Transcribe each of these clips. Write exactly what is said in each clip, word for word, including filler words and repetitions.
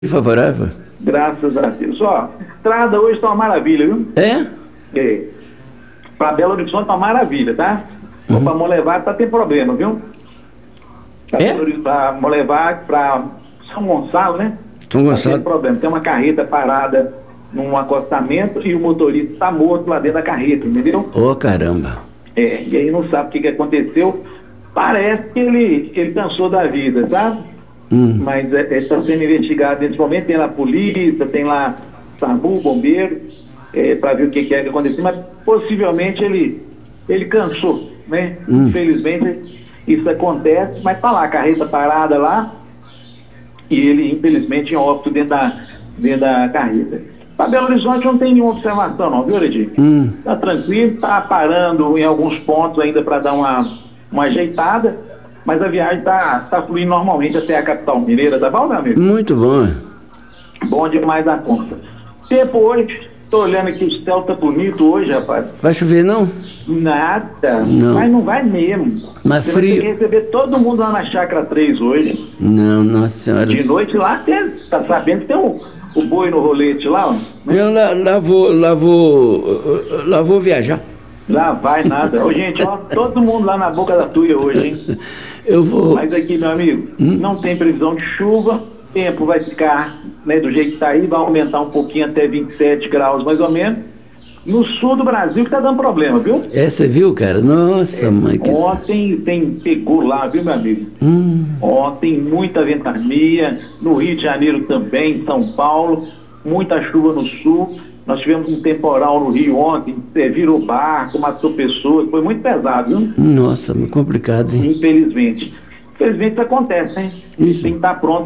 Favorável? Graças a Deus. Ó, estrada hoje tá uma maravilha, viu? É? É. Pra Belo Horizonte tá uma maravilha, tá? Uhum. Pra Monlevade tá tem problema, viu? Pra, É? Belo Horizonte, pra Monlevade, pra São Gonçalo, né? São Tá Gonçalo. tendo problema. Tem uma carreta parada num acostamento e o motorista tá morto lá dentro da carreta, entendeu? Ô, caramba. É, e aí não sabe o que, que aconteceu. Parece que ele, ele cansou da vida, sabe? Hum. Mas está é, sendo investigado nesse momento. Tem lá a polícia, tem lá SAMU, bombeiro, é, para ver o que, que é que aconteceu. Mas possivelmente ele, ele cansou, né? Hum. Infelizmente isso acontece, mas tá lá, a carreta parada lá e ele, infelizmente, em óbito dentro da, dentro da carreta. Para Belo Horizonte não tem nenhuma observação não, viu, Edinho? Hum. Tá tranquilo, tá parando em alguns pontos ainda para dar uma, uma ajeitada, mas a viagem tá, tá fluindo normalmente até a capital mineira, tá bom, meu amigo? Muito bom. Bom demais da conta. Tempo hoje, tô olhando aqui, o céu tá bonito hoje, rapaz. Vai chover, não? Nada, Não. mas não vai mesmo. Mas Você frio. vai ter que receber todo mundo lá na Chácara três hoje. Não, nossa senhora. De noite lá, tem, tá sabendo que tem um, o boi no rolete lá, ó, né? Eu lá, lá vou, lá vou, lá vou viajar. Lá vai nada. Ô, gente, ó, todo mundo lá na boca da tuia hoje, hein? Eu vou. Mas aqui, meu amigo, Hum? não tem previsão de chuva, tempo vai ficar, né, do jeito que tá aí, vai aumentar um pouquinho até vinte e sete graus mais ou menos. No sul do Brasil que tá dando problema, viu? É, você viu, cara? Nossa, mãe. Que... Ontem tem, pegou lá, viu, meu amigo? Hum. Ontem muita ventania, no Rio de Janeiro também, em São Paulo, muita chuva no sul. Nós tivemos um temporal no Rio ontem, é, virou barco, matou pessoas, foi muito pesado, viu? Nossa, muito complicado, hein? Infelizmente. Infelizmente isso acontece, né? A gente Isso. tem que estar pronto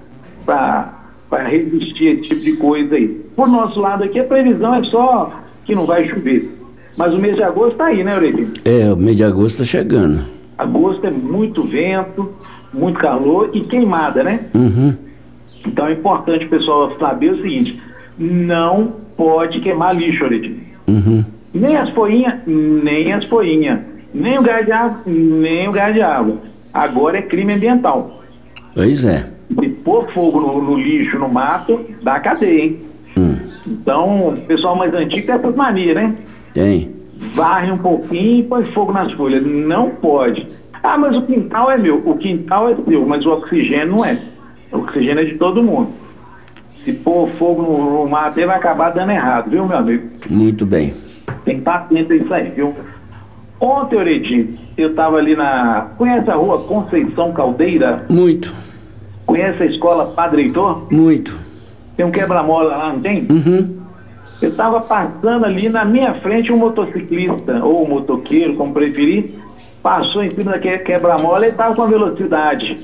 para resistir a esse tipo de coisa aí. Por nosso lado aqui, a previsão é só que não vai chover. Mas o mês de agosto está aí, né, Aurelio? É, o mês de agosto está chegando. Agosto é muito vento, muito calor e queimada, né? Uhum. Então é importante o pessoal saber o seguinte: não pode queimar lixo, Aurelio. Uhum. Nem as folhinhas, nem as folhinhas. Nem o gás de água, nem o gás de água. Agora é crime ambiental. Pois é. Se pôr fogo no, no lixo, no mato, dá cadeia, hein? Hum. Então, o pessoal mais antigo tem essas manias, né? Tem. Varre um pouquinho e põe fogo nas folhas. Não pode. Ah, mas o quintal é meu. O quintal é seu, mas o oxigênio não é. O oxigênio é de todo mundo. Se pôr fogo no, no mato, ele vai acabar dando errado, viu, meu amigo? Muito bem. Tem que estar atento a isso aí, viu? Ontem, Oredinho, eu estava ali na... Conhece a rua Conceição Caldeira? Muito. Conhece a escola Padre Heitor? Muito. Tem um quebra-mola lá, não tem? Uhum. Eu estava passando ali, na minha frente, um motociclista, ou um motoqueiro, como preferir, passou em cima daquele quebra-mola e estava com a velocidade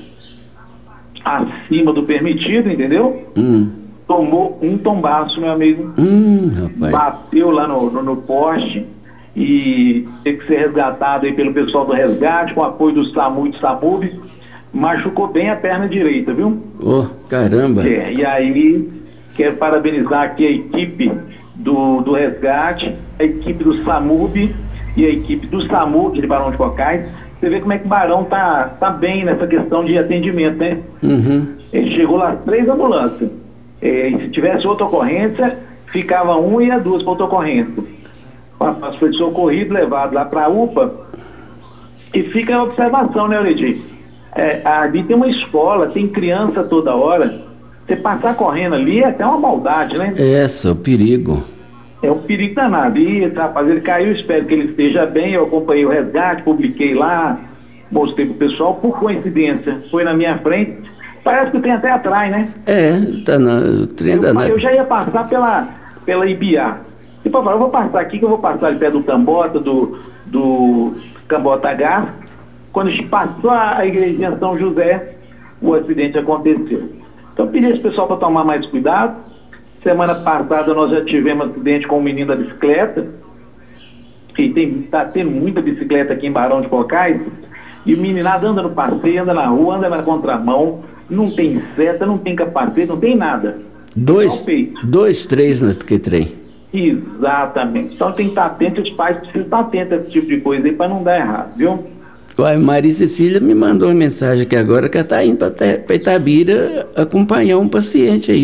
acima do permitido, entendeu? Hum. Tomou um tombaço, meu amigo. Hum, rapaz. Bateu lá no, no, no poste e teve que ser resgatado aí pelo pessoal do resgate, com apoio do SAMU e do SAMUB. Machucou bem a perna direita, viu? Oh, caramba. É, e aí, quero parabenizar aqui a equipe do, do resgate, a equipe do SAMUB e a equipe do SAMU de Barão de Cocais. Você vê como é que o Barão tá, tá bem nessa questão de atendimento, né? Uhum. Ele chegou lá, três ambulâncias. É, e se tivesse outra ocorrência, ficava um e a duas para outra ocorrência. O rapaz foi socorrido, levado lá para a U P A. E fica a observação, né, Aurelio? É, ali tem uma escola, tem criança toda hora. Você passar correndo ali é até uma maldade, né? É, só perigo. É um perigo danado. E rapaz, ele caiu, espero que ele esteja bem. Eu acompanhei o resgate, publiquei lá, mostrei pro pessoal. Por coincidência, foi na minha frente. Parece que tem até atrás, né? É, tá na trem Eu, da... eu já ia passar pela, pela Ibiá. E papai, eu vou passar aqui, que eu vou passar ali perto do Cambota, do, do Cambota Gás. Quando passou a, a igrejinha São José, o acidente aconteceu. Então, eu pedi esse pessoal para tomar mais cuidado. Semana passada nós já tivemos acidente com um menino da bicicleta. E está tendo muita bicicleta aqui em Barão de Cocais. E o meninado anda no passeio, anda na rua, anda na contramão. Não tem seta, não tem capacete, não tem nada. Dois, dois, três no que trem. Exatamente. Então tem que estar atento, os pais precisam estar atentos a esse tipo de coisa aí para não dar errado, viu? Uai, Maria Cecília me mandou uma mensagem aqui agora que ela está indo para Itabira acompanhar um paciente aí.